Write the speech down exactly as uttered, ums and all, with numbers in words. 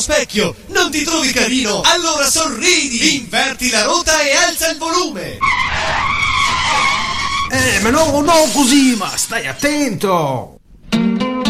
specchio, non ti trovi carino? Allora sorridi, inverti la ruota e alza il volume. Eh, ma no, no così, ma stai attento.